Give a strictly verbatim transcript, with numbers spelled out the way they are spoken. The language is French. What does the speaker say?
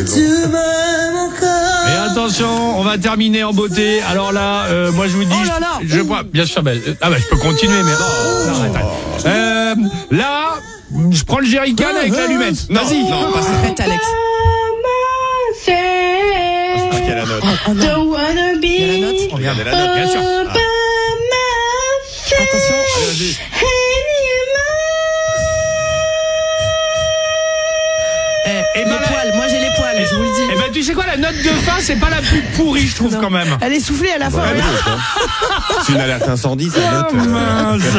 Et attention, on va terminer en beauté. Alors là, euh, moi je vous dis, Oh là là. je, je vois, bien sûr, belle. Ah bah je peux continuer, mais non, arrête, arrête. Euh, là, je prends le jerrycan avec l'allumette. Non, Vas-y. non, pas ça. Arrête, Alex. Ah, quelle est la note? Oh non. Il y a la note. Regardez la note. Bien sûr. Ah. Attention. Allez, vas-y. Eh, Et les ben là- poils, moi j'ai les poils, je vous le dis. Eh ben tu sais quoi, la note de fin, c'est pas la plus pourrie, je trouve Non. quand même. Elle est soufflée à la fin. Ouais, regarde. c'est une alerte incendie, ça note. Oh, mince.